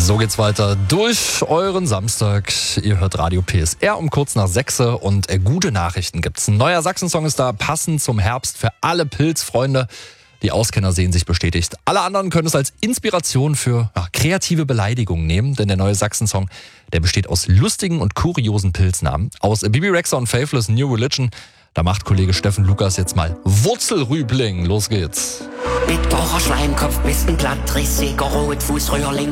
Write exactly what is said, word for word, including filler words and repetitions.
So geht's weiter durch euren Samstag. Ihr hört Radio P S R um kurz nach sechs und äh, gute Nachrichten gibt's. Ein neuer Sachsen-Song ist da, passend zum Herbst für alle Pilzfreunde. Die Auskenner sehen sich bestätigt. Alle anderen können es als Inspiration für ja, kreative Beleidigungen nehmen, denn der neue Sachsen-Song, der besteht aus lustigen und kuriosen Pilznamen. Aus Bibi Rexha und Faithless New Religion, da macht Kollege Steffen Lukas jetzt mal Wurzelrübling. Los geht's. Bitterer Schleimkopf, bist ein Plattrissiger, Rotfuß, Röhrling.